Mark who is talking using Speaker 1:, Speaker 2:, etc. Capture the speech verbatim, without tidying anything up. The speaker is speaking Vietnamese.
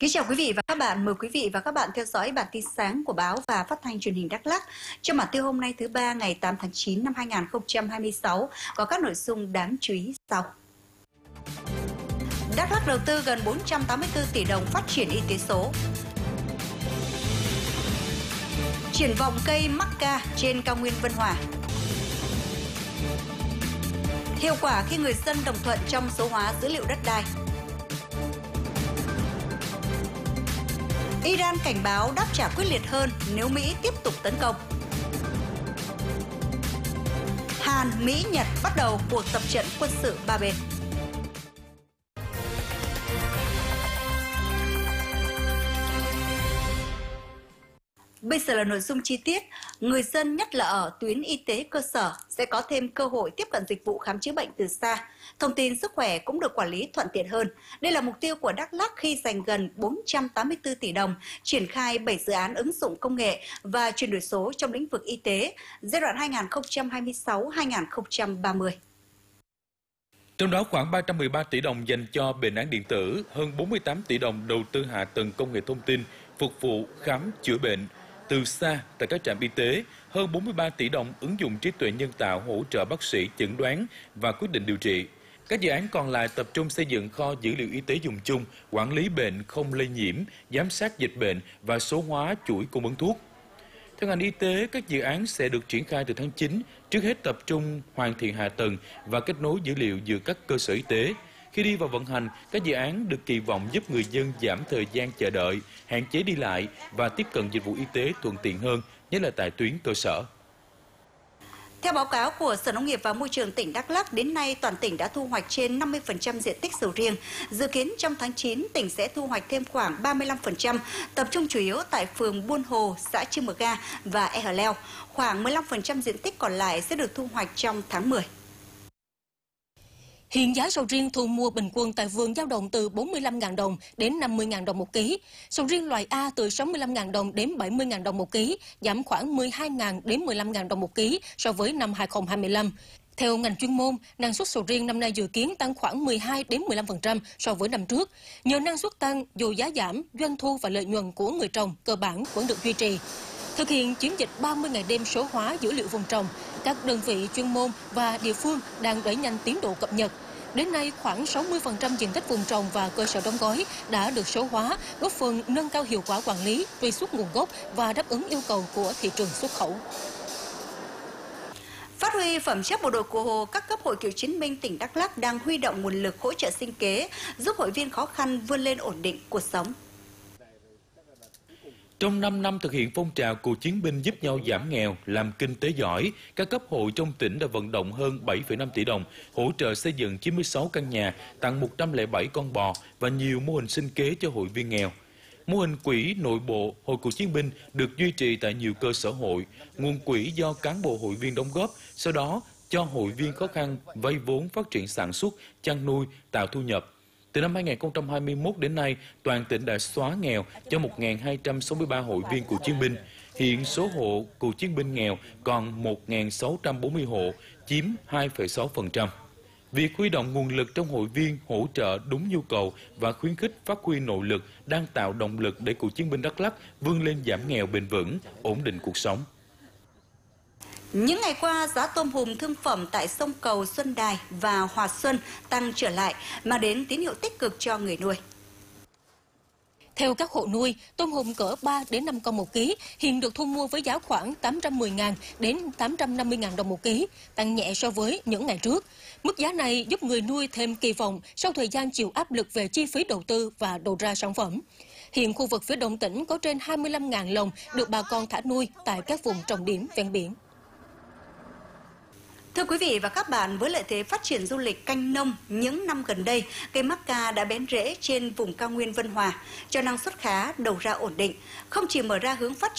Speaker 1: Kính chào quý vị và các bạn, mời quý vị và các bạn theo dõi bản tin sáng của báo và phát thanh truyền hình Đắk Lắk. Trong bản tin hôm nay thứ ba ngày tám tháng chín năm hai nghìn không trăm hai mươi sáu có các nội dung đáng chú ý sau. Đắk Lắk đầu tư gần bốn trăm tám mươi tư tỷ đồng phát triển y tế số. Triển vọng cây mắc ca trên cao nguyên Vân Hòa. Hiệu quả khi người dân đồng thuận trong số hóa dữ liệu đất đai. Iran cảnh báo đáp trả quyết liệt hơn nếu Mỹ tiếp tục tấn công. Hàn, Mỹ, Nhật bắt đầu cuộc tập trận quân sự ba bên. Bây giờ là nội dung chi tiết. Người dân nhất là ở tuyến y tế cơ sở sẽ có thêm cơ hội tiếp cận dịch vụ khám chữa bệnh từ xa. Thông tin sức khỏe cũng được quản lý thuận tiện hơn. Đây là mục tiêu của Đắk Lắk khi dành gần bốn trăm tám mươi tư tỷ đồng, triển khai bảy dự án ứng dụng công nghệ và chuyển đổi số trong lĩnh vực y tế giai đoạn hai nghìn không trăm hai mươi sáu đến hai nghìn không trăm ba mươi.
Speaker 2: Trong đó khoảng ba trăm mười ba tỷ đồng dành cho bệnh án điện tử, hơn bốn mươi tám tỷ đồng đầu tư hạ tầng công nghệ thông tin, phục vụ khám chữa bệnh từ xa tại các trạm y tế, hơn bốn mươi ba tỷ đồng ứng dụng trí tuệ nhân tạo hỗ trợ bác sĩ chẩn đoán và quyết định điều trị. Các dự án còn lại tập trung xây dựng kho dữ liệu y tế dùng chung, quản lý bệnh không lây nhiễm, giám sát dịch bệnh và số hóa chuỗi cung ứng thuốc. Theo ngành y tế, các dự án sẽ được triển khai từ tháng chín, trước hết tập trung hoàn thiện hạ tầng và kết nối dữ liệu giữa các cơ sở y tế. Khi đi vào vận hành, các dự án được kỳ vọng giúp người dân giảm thời gian chờ đợi, hạn chế đi lại và tiếp cận dịch vụ y tế thuận tiện hơn, nhất là tại tuyến cơ sở.
Speaker 1: Theo báo cáo của Sở Nông nghiệp và Môi trường tỉnh Đắk Lắk, đến nay toàn tỉnh đã thu hoạch trên năm mươi phần trăm diện tích sầu riêng. Dự kiến trong tháng chín, tỉnh sẽ thu hoạch thêm khoảng ba mươi lăm phần trăm, tập trung chủ yếu tại phường Buôn Hồ, xã Chư Mờ Ga và E Hờ Leo. Khoảng mười lăm phần trăm diện tích còn lại sẽ được thu hoạch trong tháng mười.
Speaker 3: Hiện giá sầu riêng thu mua bình quân tại vườn dao động từ bốn mươi lăm nghìn đồng đến năm mươi nghìn đồng một ký. Sầu riêng loại A từ sáu mươi lăm nghìn đồng đến bảy mươi nghìn đồng một ký, giảm khoảng mười hai nghìn đến mười lăm nghìn đồng một ký so với năm hai nghìn không trăm hai mươi lăm. Theo ngành chuyên môn, năng suất sầu riêng năm nay dự kiến tăng khoảng mười hai đến mười lăm phần trăm so với năm trước. Nhờ năng suất tăng, dù giá giảm, doanh thu và lợi nhuận của người trồng cơ bản vẫn được duy trì. Thực hiện chiến dịch ba mươi ngày đêm số hóa dữ liệu vùng trồng, các đơn vị chuyên môn và địa phương đang đẩy nhanh tiến độ cập nhật. Đến nay, khoảng sáu mươi phần trăm diện tích vùng trồng và cơ sở đóng gói đã được số hóa, góp phần nâng cao hiệu quả quản lý, truy xuất nguồn gốc và đáp ứng yêu cầu của thị trường xuất khẩu.
Speaker 1: Phát huy phẩm chất bộ đội Cụ Hồ, các cấp hội cựu chiến binh tỉnh Đắk Lắk đang huy động nguồn lực hỗ trợ sinh kế, giúp hội viên khó khăn vươn lên ổn định cuộc sống.
Speaker 2: Trong năm năm thực hiện phong trào cựu chiến binh giúp nhau giảm nghèo, làm kinh tế giỏi, các cấp hội trong tỉnh đã vận động hơn bảy phẩy năm tỷ đồng, hỗ trợ xây dựng chín mươi sáu căn nhà, tặng một trăm lẻ bảy con bò và nhiều mô hình sinh kế cho hội viên nghèo. Mô hình quỹ nội bộ hội cựu chiến binh được duy trì tại nhiều cơ sở hội, nguồn quỹ do cán bộ hội viên đóng góp, sau đó cho hội viên khó khăn vay vốn phát triển sản xuất, chăn nuôi, tạo thu nhập. Từ năm hai nghìn không trăm hai mươi mốt đến nay, toàn tỉnh đã xóa nghèo cho một nghìn hai trăm sáu mươi ba hội viên cựu chiến binh. Hiện số hộ cựu chiến binh nghèo còn một nghìn sáu trăm bốn mươi hộ, chiếm hai phẩy sáu phần trăm. Việc huy động nguồn lực trong hội viên hỗ trợ đúng nhu cầu và khuyến khích phát huy nội lực đang tạo động lực để cựu chiến binh Đắk Lắk vươn lên giảm nghèo bền vững, ổn định cuộc sống.
Speaker 1: Những ngày qua, giá tôm hùm thương phẩm tại sông Cầu, Xuân Đài và Hòa Xuân tăng trở lại, mang đến tín hiệu tích cực cho người nuôi.
Speaker 3: Theo các hộ nuôi, tôm hùm cỡ ba đến năm con một ký hiện được thu mua với giá khoảng tám trăm mười nghìn đến tám trăm năm mươi nghìn đồng một ký, tăng nhẹ so với những ngày trước. Mức giá này giúp người nuôi thêm kỳ vọng sau thời gian chịu áp lực về chi phí đầu tư và đầu ra sản phẩm. Hiện khu vực phía đông tỉnh có trên hai mươi lăm nghìn lồng được bà con thả nuôi tại các vùng trọng điểm ven biển.
Speaker 1: Thưa quý vị và các bạn, với lợi thế phát triển du lịch canh nông những năm gần đây, cây mắc ca đã bén rễ trên vùng cao nguyên Vân Hòa, cho năng suất khá, đầu ra ổn định, không chỉ mở ra hướng phát triển